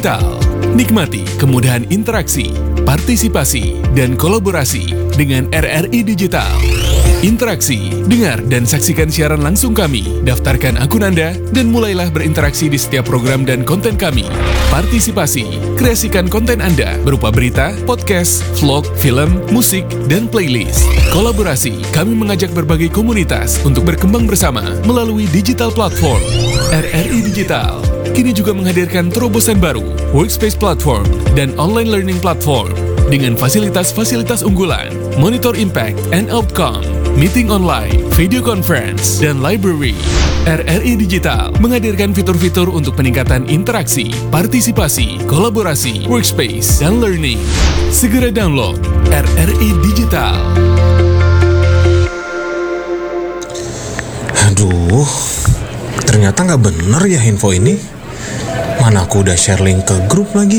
Digital. Nikmati kemudahan interaksi, partisipasi, dan kolaborasi dengan RRI Digital. Interaksi, dengar dan saksikan siaran langsung kami, daftarkan akun Anda, dan mulailah berinteraksi di setiap program dan konten kami. Partisipasi, kreasikan konten Anda berupa berita, podcast, vlog, film, musik, dan playlist. Kolaborasi, kami mengajak berbagai komunitas untuk berkembang bersama melalui digital platform. RRI Digital kini juga menghadirkan terobosan baru, workspace platform, dan online learning platform dengan fasilitas-fasilitas unggulan, monitor impact and outcome, meeting online, video conference, dan library. RRI Digital menghadirkan fitur-fitur untuk peningkatan interaksi, partisipasi, kolaborasi, workspace, dan learning. Segera download RRI Digital. Aduh, ternyata nggak bener ya info ini. Mana aku udah share link ke grup lagi.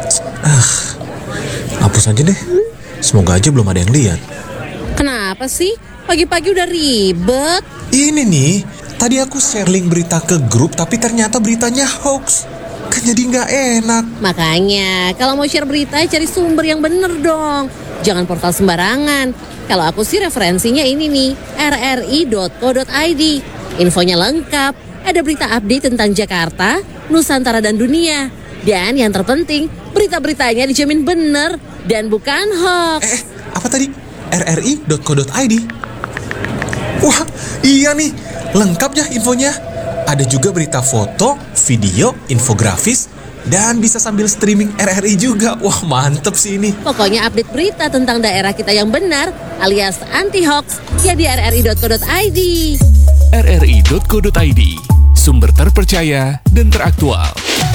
Hapus aja deh. Semoga aja belum ada yang lihat. Kenapa sih? Pagi-pagi udah ribet. Ini nih, tadi aku share link berita ke grup, tapi ternyata beritanya hoax. Kan jadi nggak enak. Makanya, kalau mau share berita, cari sumber yang bener dong. Jangan portal sembarangan. Kalau aku sih referensinya ini nih, rri.co.id. Infonya lengkap, ada berita update tentang Jakarta, Nusantara dan dunia. Dan yang terpenting, berita-beritanya dijamin bener dan bukan hoax. Apa tadi? rri.co.id. Wah, iya nih, lengkap ya infonya. Ada juga berita foto, video, infografis, dan bisa sambil streaming RRI juga. Wah, mantep sih ini. Pokoknya update berita tentang daerah kita yang benar alias anti-hoax ya di rri.co.id. rri.co.id, sumber terpercaya dan teraktual.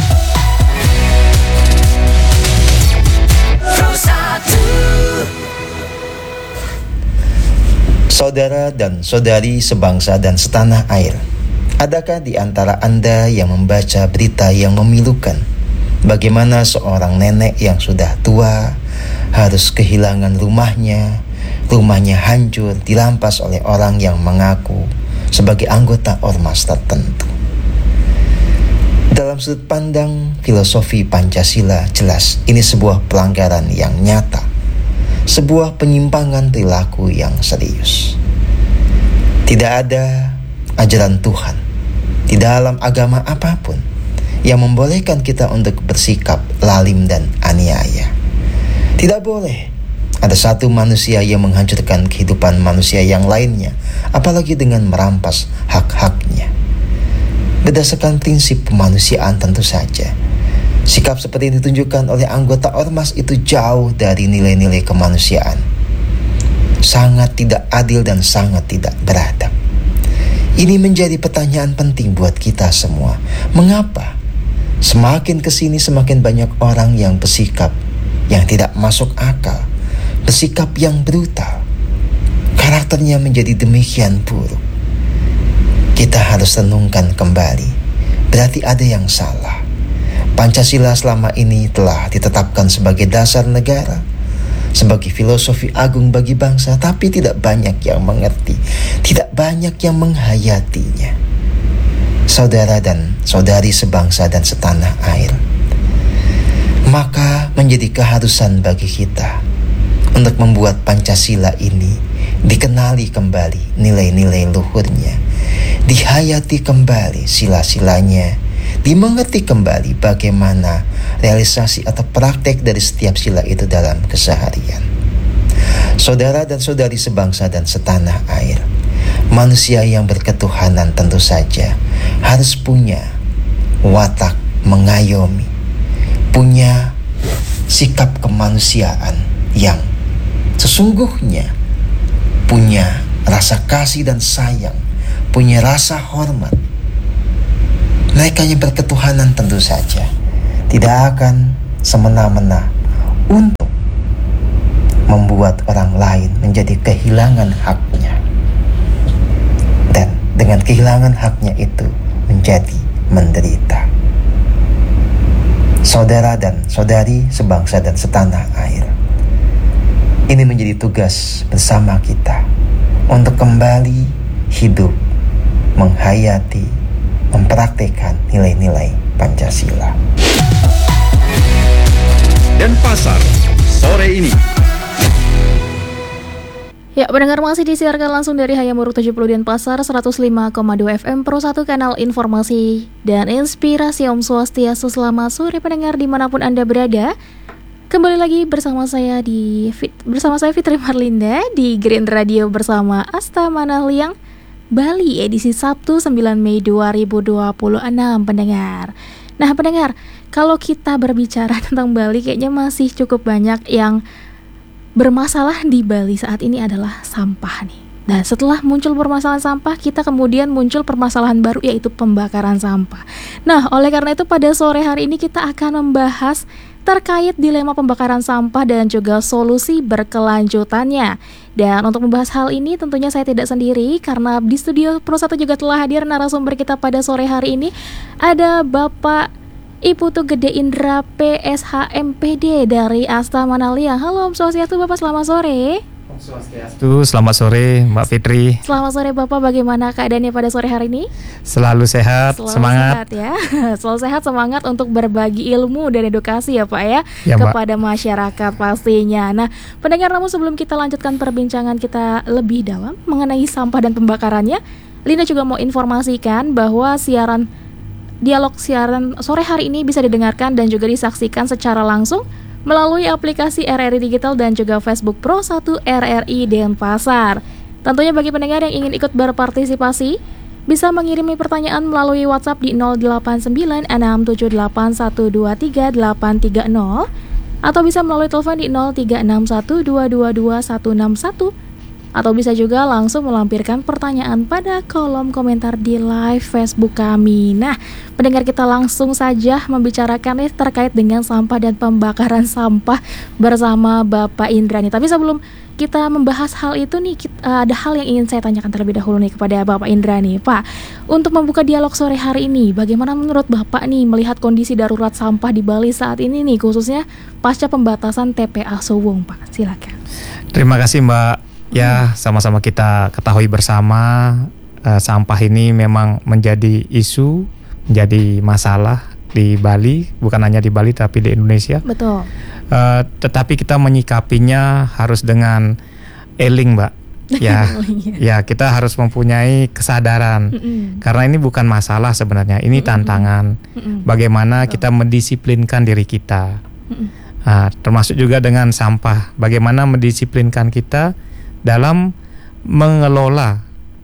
Saudara dan saudari sebangsa dan setanah air, adakah di antara Anda yang membaca berita yang memilukan bagaimana seorang nenek yang sudah tua harus kehilangan rumahnya hancur dirampas oleh orang yang mengaku sebagai anggota ormas tertentu? Dalam sudut pandang filosofi Pancasila, jelas ini sebuah pelanggaran yang nyata, sebuah penyimpangan perilaku yang serius. Tidak ada ajaran Tuhan di dalam agama apapun yang membolehkan kita untuk bersikap lalim dan aniaya. Tidak boleh ada satu manusia yang menghancurkan kehidupan manusia yang lainnya, apalagi dengan merampas hak-haknya. Berdasarkan prinsip kemanusiaan tentu saja, sikap seperti yang ditunjukkan oleh anggota ormas itu jauh dari nilai-nilai kemanusiaan. Sangat tidak adil dan sangat tidak beradab. Ini menjadi pertanyaan penting buat kita semua. Mengapa semakin kesini semakin banyak orang yang bersikap yang tidak masuk akal, bersikap yang brutal, karakternya menjadi demikian buruk? Kita harus renungkan kembali. Berarti ada yang salah. Pancasila selama ini telah ditetapkan sebagai dasar negara, sebagai filosofi agung bagi bangsa, tapi tidak banyak yang mengerti, tidak banyak yang menghayatinya. Saudara dan saudari sebangsa dan setanah air, maka menjadi keharusan bagi kita untuk membuat Pancasila ini dikenali kembali nilai-nilai luhurnya, dihayati kembali sila-silanya, dimengerti kembali bagaimana realisasi atau praktek dari setiap sila itu dalam keseharian. Saudara dan saudari sebangsa dan setanah air, manusia yang berketuhanan tentu saja harus punya watak mengayomi, punya sikap kemanusiaan yang sesungguhnya, punya rasa kasih dan sayang, punya rasa hormat. Mereka yang berketuhanan tentu saja tidak akan semena-mena untuk membuat orang lain menjadi kehilangan haknya, dan dengan kehilangan haknya itu menjadi menderita. Saudara dan saudari sebangsa dan setanah air, ini menjadi tugas bersama kita untuk kembali hidup, menghayati, mempraktikkan nilai-nilai Pancasila. Denpasar sore ini. Ya, pendengar masih disiarkan langsung dari Hayamuruk 70 Denpasar 105,2 FM Pro 1 kanal informasi dan inspirasi Om Swastiastu. Selamat sore pendengar dimanapun Anda berada. Kembali lagi bersama saya Fitri Marlinda di Green Radio bersama Asta Manahliang Bali edisi Sabtu 9 Mei 2026 pendengar. Nah pendengar, kalau kita berbicara tentang Bali kayaknya masih cukup banyak yang bermasalah di Bali saat ini adalah sampah nih. Dan setelah muncul permasalahan sampah, kita kemudian muncul permasalahan baru yaitu pembakaran sampah. Nah, oleh karena itu pada sore hari ini kita akan membahas terkait dilema pembakaran sampah dan juga solusi berkelanjutannya. Dan untuk membahas hal ini tentunya saya tidak sendiri karena di studio Pro 1 juga telah hadir narasumber kita pada sore hari ini. Ada Bapak Iputu Gede Indra PSH MPD dari Asta Manahliang. Halo Om Swastiastu Bapak, selamat sore. Om Swastiastu, selamat sore Mbak Fitri. Selamat sore Bapak, bagaimana keadaannya pada sore hari ini? Selalu sehat, semangat. Sehat ya. Selalu sehat, semangat untuk berbagi ilmu dan edukasi ya Pak ya kepada masyarakat pastinya. Nah pendengar, namun sebelum kita lanjutkan perbincangan kita lebih dalam mengenai sampah dan pembakarannya, Linda juga mau informasikan bahwa dialog siaran sore hari ini bisa didengarkan dan juga disaksikan secara langsung melalui aplikasi RRI Digital dan juga Facebook Pro 1 RRI Denpasar. Tentunya bagi pendengar yang ingin ikut berpartisipasi, bisa mengirimi pertanyaan melalui WhatsApp di 089678123830 atau bisa melalui telepon di 0361222161 atau bisa juga langsung melampirkan pertanyaan pada kolom komentar di live Facebook kami. Nah, pendengar, kita langsung saja membicarakan terkait dengan sampah dan pembakaran sampah bersama Bapak Indra nih. Tapi sebelum kita membahas hal itu nih, ada hal yang ingin saya tanyakan terlebih dahulu nih kepada Bapak Indra nih. Pak, untuk membuka dialog sore hari ini, bagaimana menurut Bapak nih melihat kondisi darurat sampah di Bali saat ini nih, khususnya pasca pembatasan TPA Suwung, Pak? Silakan. Terima kasih Mbak. Ya, sama-sama kita ketahui bersama sampah ini memang menjadi isu, menjadi masalah di Bali, bukan hanya di Bali tapi di Indonesia. Betul. Tetapi kita menyikapinya harus dengan eling, Mbak. Ya, ya kita harus mempunyai kesadaran karena ini bukan masalah sebenarnya, ini tantangan. Bagaimana kita mendisiplinkan diri kita, termasuk juga dengan sampah. Bagaimana mendisiplinkan kita dalam mengolah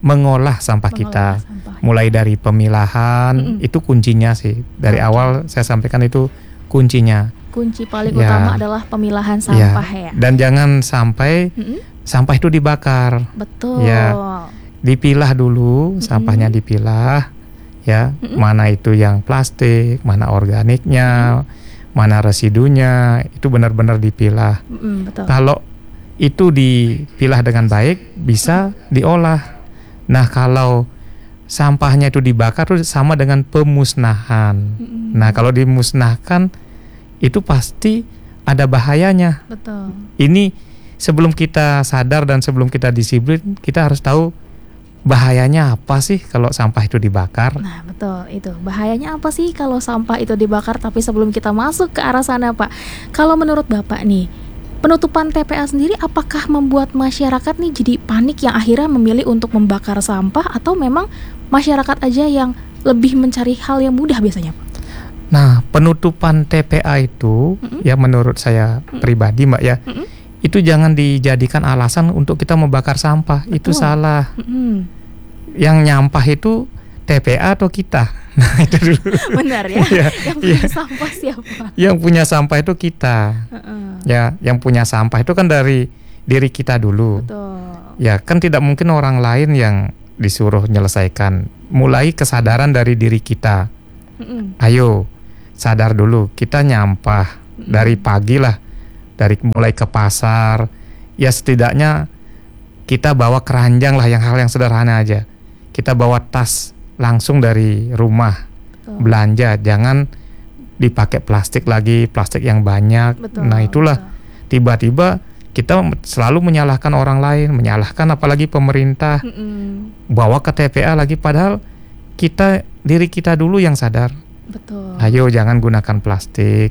sampah kita, mulai dari pemilahan, itu kuncinya sih. Dari awal saya sampaikan itu kuncinya. Kunci paling utama adalah pemilahan sampah ya. Dan jangan sampai sampah itu dibakar. Betul. Ya, dipilah dulu, sampahnya dipilah. Ya, mana itu yang plastik, mana organiknya, mana residunya, itu benar-benar dipilah. Betul. Kalau itu dipilah dengan baik, bisa diolah. Nah, kalau sampahnya itu dibakar itu sama dengan pemusnahan. Nah, kalau dimusnahkan itu pasti ada bahayanya. Betul. Ini sebelum kita sadar dan sebelum kita disiplin, kita harus tahu bahayanya apa sih kalau sampah itu dibakar. Nah betul, itu bahayanya apa sih kalau sampah itu dibakar. Tapi sebelum kita masuk ke arah sana Pak, kalau menurut Bapak nih, penutupan TPA sendiri apakah membuat masyarakat nih jadi panik yang akhirnya memilih untuk membakar sampah, atau memang masyarakat aja yang lebih mencari hal yang mudah biasanya Pak? Nah, penutupan TPA itu ya menurut saya pribadi Mbak ya, itu jangan dijadikan alasan untuk kita membakar sampah. Betul. Itu salah. Yang nyampah itu TPA atau kita? Nah itu dulu. Benar ya. Yang punya sampah siapa? Yang punya sampah itu kita. Ya, yang punya sampah itu kan dari diri kita dulu. Betul. Ya, kan tidak mungkin orang lain yang disuruh menyelesaikan. Mulai kesadaran dari diri kita. Ayo, sadar dulu. Kita nyampah dari pagi lah, dari mulai ke pasar. Ya setidaknya kita bawa keranjang lah, hal yang sederhana aja. Kita bawa tas langsung dari rumah. Betul. Belanja, jangan dipakai plastik lagi, plastik yang banyak. Betul, nah itulah tiba-tiba kita selalu menyalahkan orang lain, menyalahkan apalagi pemerintah. Bawa ke TPA lagi, padahal diri kita dulu yang sadar. Betul. Ayo jangan gunakan plastik.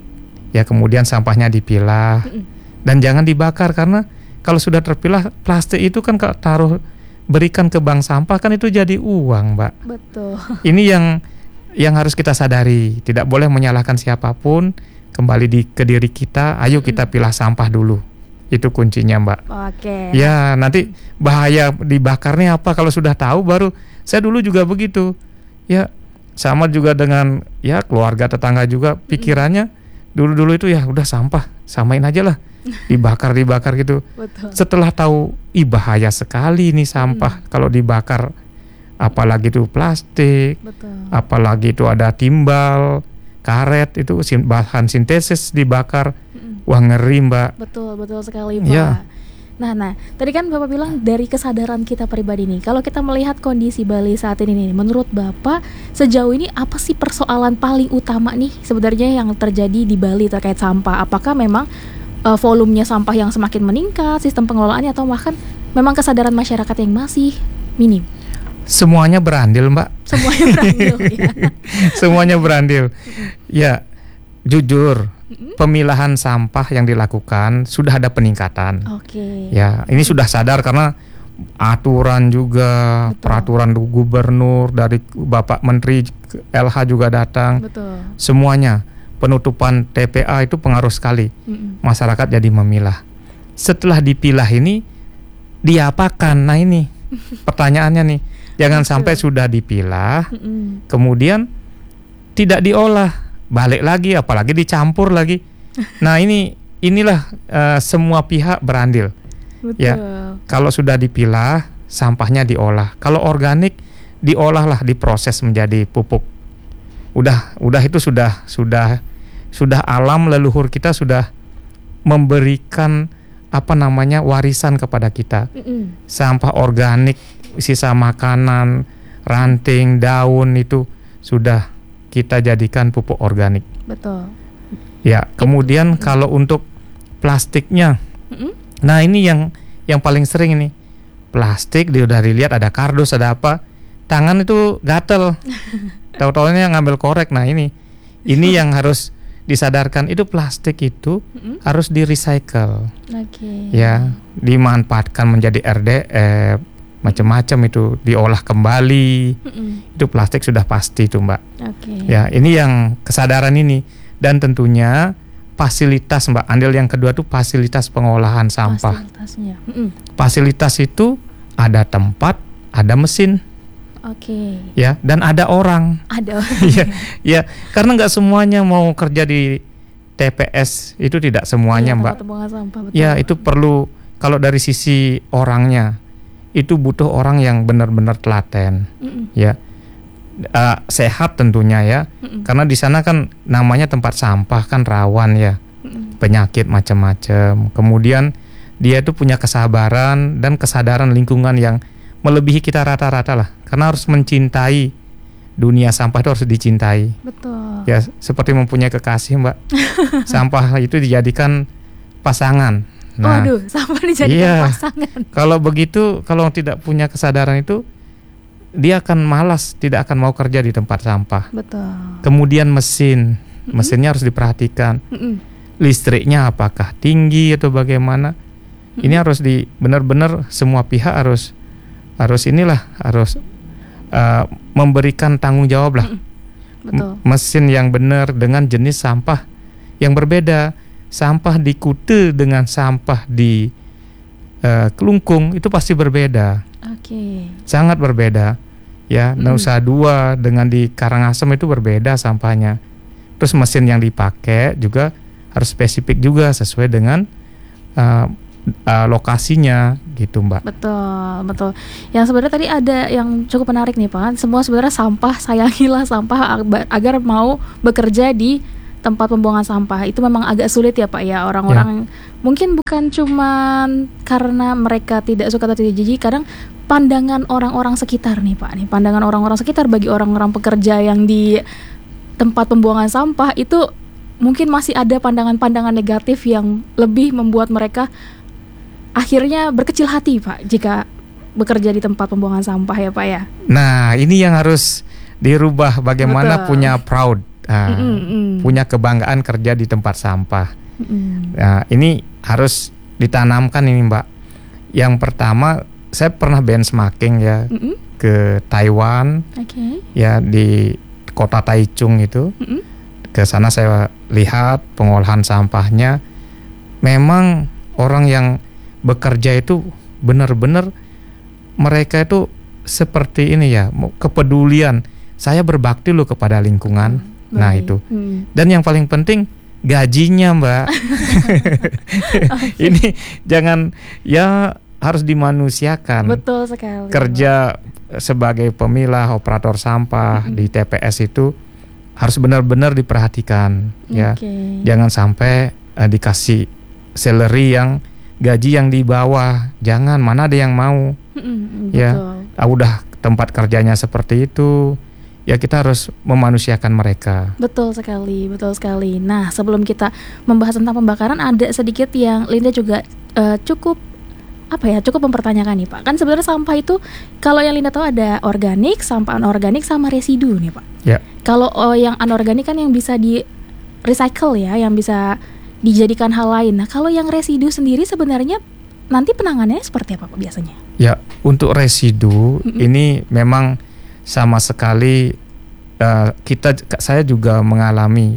Ya, kemudian sampahnya dipilah dan jangan dibakar, karena kalau sudah terpilah plastik itu kan kalau berikan ke bank sampah kan itu jadi uang, Mbak. Betul. Ini yang harus kita sadari, tidak boleh menyalahkan siapapun, kembali ke diri kita. Ayo kita pilah sampah dulu. Itu kuncinya, Mbak. Oke. Ya, nanti bahaya dibakarnya apa kalau sudah tahu baru. Saya dulu juga begitu. Ya, sama juga dengan ya keluarga tetangga juga pikirannya dulu itu ya udah sampah, samain aja lah. Dibakar gitu. Betul. Setelah tahu bahaya sekali nih sampah kalau dibakar, apalagi itu plastik. Betul. Apalagi itu ada timbal, karet, itu bahan sintesis dibakar. Wah, ngeri, Mbak. Betul sekali, Pak. Ya. Nah, tadi kan Bapak bilang dari kesadaran kita pribadi nih. Kalau kita melihat kondisi Bali saat ini nih, menurut Bapak sejauh ini apa sih persoalan paling utama nih sebenarnya yang terjadi di Bali terkait sampah? Apakah memang volumenya sampah yang semakin meningkat, sistem pengelolaannya, atau bahkan memang kesadaran masyarakat yang masih minim? Semuanya berandil, Mbak. Semuanya berandil, ya. Semuanya berandil. Ya, jujur, pemilahan sampah yang dilakukan sudah ada peningkatan. Oke. Ya, ini sudah sadar karena aturan juga, Betul. peraturan gubernur dari Bapak Menteri LH juga datang. Betul. Semuanya, penutupan TPA itu pengaruh sekali. Masyarakat jadi memilah. Setelah dipilah ini diapakan? Nah, ini pertanyaannya nih. Jangan sampai sudah dipilah, kemudian tidak diolah, balik lagi, apalagi dicampur lagi. Nah, inilah semua pihak berandil. Betul. Ya, kalau sudah dipilah, sampahnya diolah. Kalau organik, diolahlah, diproses menjadi pupuk. Udah itu sudah alam leluhur kita sudah memberikan warisan kepada kita. Sampah organik, sisa makanan, ranting, daun itu sudah kita jadikan pupuk organik. Betul. Ya, kemudian kalau untuk plastiknya, nah ini yang paling sering ini. Plastik udah dilihat ada kardus, ada apa, tangan itu gatel. Tahu-taunya ngambil korek. Nah, ini yang harus disadarkan, itu plastik itu harus di-recycle. Ya, dimanfaatkan menjadi RDF, macam-macam itu diolah kembali. Itu plastik sudah pasti itu, Mbak. Ya, ini yang kesadaran ini, dan tentunya fasilitas, Mbak. Andil yang kedua tuh fasilitas pengolahan sampah. Fasilitas itu ada tempat, ada mesin. Ya, dan ada orang. Ya, karena nggak semuanya mau kerja di TPS, itu tidak semuanya, Mbak. Ya, itu perlu, kalau dari sisi orangnya itu butuh orang yang benar-benar telaten, ya, sehat tentunya ya, karena di sana kan namanya tempat sampah kan rawan ya, penyakit macam-macam. Kemudian dia itu punya kesabaran dan kesadaran lingkungan yang melebihi kita rata-rata lah, karena harus mencintai dunia sampah, itu harus dicintai. Betul. Ya, seperti mempunyai kekasih, Mbak. Sampah itu dijadikan pasangan. Nah, waduh, sampah dijadikan pasangan. Kalau begitu, kalau tidak punya kesadaran itu, dia akan malas, tidak akan mau kerja di tempat sampah. Betul. Kemudian mesinnya harus diperhatikan. Listriknya apakah tinggi atau bagaimana? Ini harus benar-benar semua pihak harus memberikan tanggung jawab lah. Betul. Mesin yang benar dengan jenis sampah yang berbeda. Sampah di Kute dengan sampah di Kelungkung itu pasti berbeda. Sangat berbeda. Ya, Nusa Dua dengan di Karangasem itu berbeda sampahnya. Terus mesin yang dipakai juga harus spesifik juga sesuai dengan lokasinya gitu, Mbak. Betul. Yang sebenarnya tadi ada yang cukup menarik nih, Pak. Semua sebenarnya sampah, sayangilah sampah agar mau bekerja di tempat pembuangan sampah. Itu memang agak sulit ya, Pak ya. Orang-orang mungkin bukan cuman karena mereka tidak suka atau tidak jijik, kadang pandangan orang-orang sekitar nih, Pak. Pandangan orang-orang sekitar bagi orang-orang pekerja yang di tempat pembuangan sampah itu mungkin masih ada pandangan-pandangan negatif yang lebih membuat mereka akhirnya berkecil hati, Pak, jika bekerja di tempat pembuangan sampah ya, Pak ya. Nah, ini yang harus dirubah, bagaimana punya proud punya kebanggaan kerja di tempat sampah. Nah, ini harus ditanamkan ini Mbak. Yang pertama, saya pernah benchmarking ya ke Taiwan, ya di kota Taichung itu. Ke sana saya lihat pengolahan sampahnya. Memang orang yang bekerja itu benar-benar mereka itu seperti ini ya, kepedulian. Saya berbakti loh kepada lingkungan. Nah itu. Dan yang paling penting gajinya Mbak. Ini jangan, ya harus dimanusiakan. Betul sekali. Kerja sebagai pemilah, operator sampah di TPS itu harus benar-benar diperhatikan ya. Jangan sampai dikasih salary yang gaji yang di bawah. Jangan, mana ada yang mau. Ya, udah tempat kerjanya seperti itu. Ya kita harus memanusiakan mereka. Betul sekali, betul sekali. Nah, sebelum kita membahas tentang pembakaran, ada sedikit yang Linda juga cukup mempertanyakan nih Pak. Kan sebenarnya sampah itu kalau yang Linda tahu ada organik, sampah anorganik sama residu nih Pak. Ya. Kalau yang anorganik kan yang bisa di recycle ya, yang bisa dijadikan hal lain. Nah, kalau yang residu sendiri sebenarnya nanti penanganannya seperti apa Pak biasanya? Ya, untuk residu ini memang sama sekali saya juga mengalami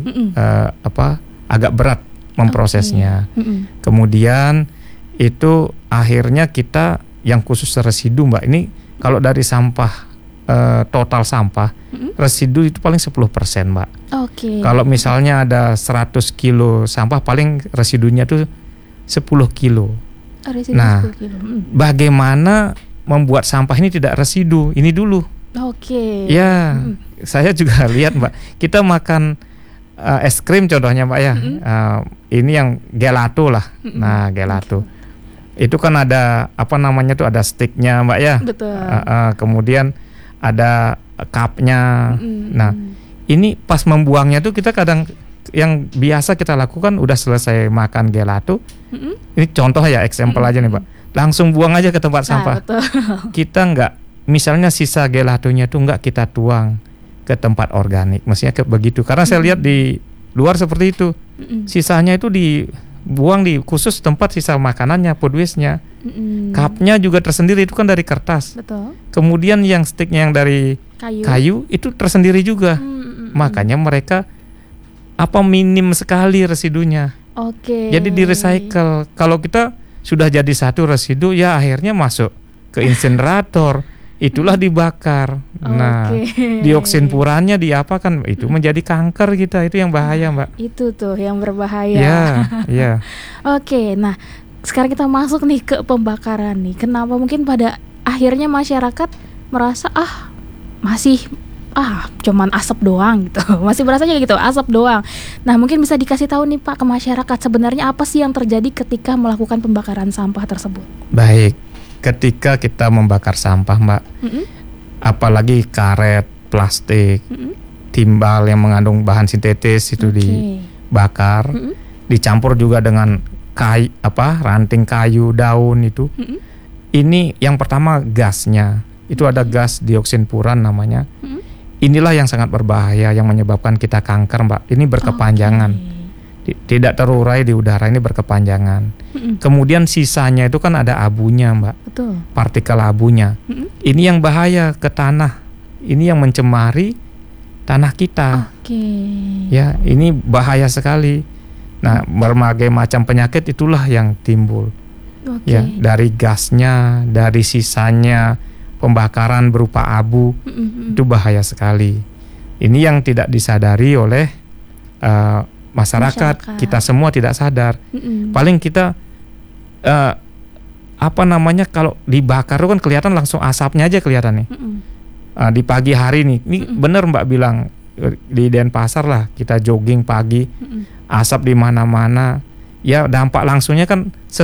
agak berat memprosesnya. Kemudian itu akhirnya kita yang khusus residu Mbak, ini kalau dari sampah total sampah residu itu paling 10% Mbak. Kalau misalnya ada 100 kilo sampah, paling residunya tuh 10 kilo. Nah, 10 kilo. Bagaimana membuat sampah ini tidak residu? Ini dulu. Ya, saya juga lihat Mbak, kita makan es krim contohnya Mbak ya. Ini yang gelato lah. Nah, gelato. Itu kan ada tuh ada sticknya Mbak ya. Betul. Kemudian ada cupnya. Nah, ini pas membuangnya tuh kita kadang yang biasa kita lakukan udah selesai makan gelato. Ini contoh ya, example aja nih Mbak. Langsung buang aja ke tempat sampah. Betul. Kita nggak, misalnya sisa gelatonya tuh nggak kita tuang ke tempat organik, mestinya begitu. Karena saya lihat di luar seperti itu. Sisanya itu dibuang di khusus tempat sisa makanannya, food waste-nya. Cupnya juga tersendiri, itu kan dari kertas. Betul. Kemudian yang sticknya yang dari kayu itu tersendiri juga. Makanya mereka minim sekali residunya. Jadi di recycle. Kalau kita sudah jadi satu residu, ya akhirnya masuk ke insinerator. Itulah dibakar. Nah, dioksin furannya diapakan? Itu menjadi kanker kita. Itu yang bahaya Mbak. Itu tuh yang berbahaya. Ya. Nah sekarang kita masuk nih ke pembakaran nih. Kenapa mungkin pada akhirnya masyarakat merasa masih cuman asap doang gitu. Masih berasanya gitu, asap doang. Nah, mungkin bisa dikasih tahu nih Pak ke masyarakat sebenarnya apa sih yang terjadi ketika melakukan pembakaran sampah tersebut? Baik, ketika kita membakar sampah Mbak, apalagi karet, plastik, timbal yang mengandung bahan sintetis itu dibakar, dicampur juga dengan ranting kayu, daun itu. Ini yang pertama gasnya, itu ada gas dioksin furan namanya. Inilah yang sangat berbahaya, yang menyebabkan kita kanker Mbak. Ini berkepanjangan, tidak terurai di udara, ini berkepanjangan. Kemudian sisanya itu kan ada abunya Mbak. Betul. Partikel abunya. Ini yang bahaya ke tanah. Ini yang mencemari tanah kita. Ya, ini bahaya sekali. Nah, berbagai macam penyakit itulah yang timbul. Ya, dari gasnya, dari sisanya, pembakaran berupa abu, itu bahaya sekali. Ini yang tidak disadari oleh masyarakat. Kita semua tidak sadar. Paling kita kalau dibakar kan kelihatan langsung asapnya aja kelihatan nih. Di pagi hari nih, ini bener Mbak bilang di Denpasar lah, kita jogging pagi, asap di mana-mana. Ya dampak langsungnya kan